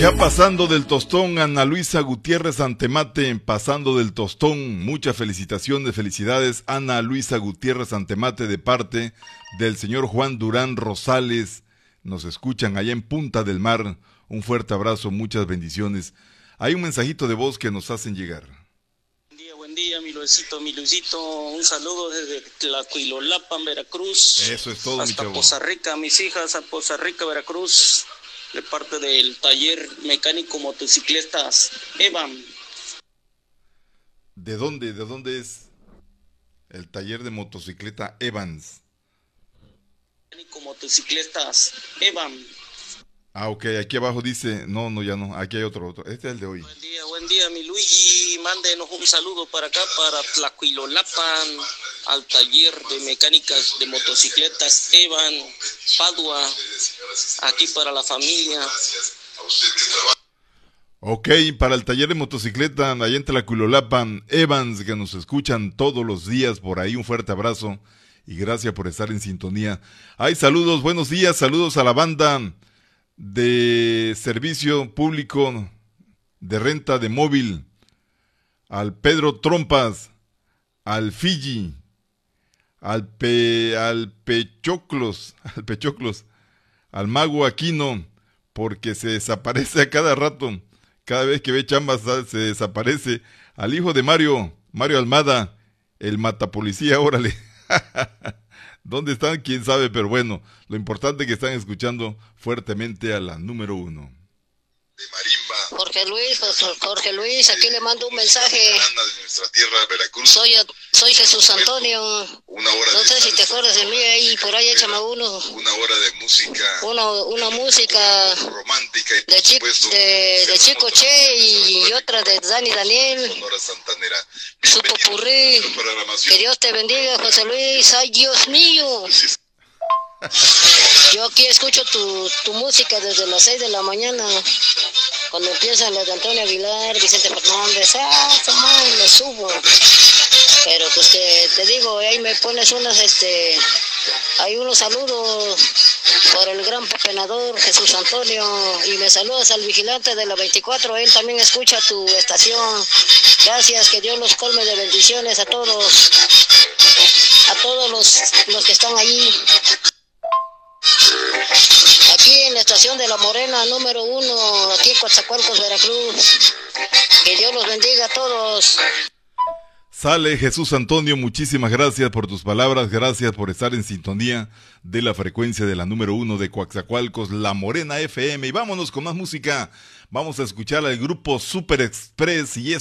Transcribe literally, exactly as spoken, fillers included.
Ya pasando del tostón, Ana Luisa Gutiérrez Antemate, pasando del tostón, muchas felicitaciones, felicidades, Ana Luisa Gutiérrez Antemate, de parte del señor Juan Durán Rosales, nos escuchan allá en Punta del Mar, un fuerte abrazo, muchas bendiciones. Hay un mensajito de voz que nos hacen llegar. Buen día, buen día, mi Luisito, mi Luisito, un saludo desde Tlacuilolapan, Veracruz. Eso es todo, hasta mi chavo. Poza Rica, mis hijas, a Poza Rica, Veracruz, de parte del taller mecánico motocicletas Evan. ¿De dónde? ¿De dónde es el taller de motocicleta Evans? Mecánico motocicletas Evan. Ah, ok, aquí abajo dice, no, no, ya no, aquí hay otro, otro, este es el de hoy. Buen día, buen día, mi Luigi, mándenos un saludo para acá, para Tlacuilolapan, al taller de mecánicas de motocicletas Evan, Padua, aquí para la familia. Ok, para el taller de motocicleta, allá en Tlacuilolapan, Evans, que nos escuchan todos los días por ahí, un fuerte abrazo y gracias por estar en sintonía. Hay saludos, buenos días, saludos a la banda de servicio público de renta de móvil, al Pedro Trompas, al Fiji, al, Pe, al Pechoclos, al Pechoclos, al Mago Aquino, porque se desaparece a cada rato, cada vez que ve chambas se desaparece, al hijo de Mario, Mario Almada, el matapolicía, órale. ¿Dónde están? Quién sabe, pero bueno, lo importante es que están escuchando fuertemente a la número uno. De marimba. Jorge Luis, Jorge Luis, aquí le mando un mensaje. De nuestra tierra, Veracruz. Soy, soy Jesús Antonio. Una hora no de sé salsa, si te acuerdas de mí ahí, por ahí échame uno. Una hora de música. Una, una música romántica y de, chi, de, de Chico Che y, y otra de Dani Daniel. Sonora Santanera. Su popurrí. Que Dios te bendiga, José Luis. Ay, Dios mío. Yo aquí escucho tu, tu música desde las seis de la mañana, cuando empiezan las de Antonio Aguilar, Vicente Fernández, ah, man, me subo. Pero pues te, te digo, ahí me pones unas, este, hay unos saludos por el gran pepenador Jesús Antonio, y me saludas al vigilante de la veinticuatro, él también escucha tu estación. Gracias, que Dios los colme de bendiciones a todos, a todos los, los que están allí. Aquí en la estación de La Morena, número uno, aquí en Coatzacoalcos, Veracruz. Que Dios los bendiga a todos. Sale Jesús Antonio, muchísimas gracias por tus palabras, gracias por estar en sintonía de la frecuencia de la número uno de Coatzacoalcos, La Morena F M. Y vámonos con más música, vamos a escuchar al grupo Super Express y es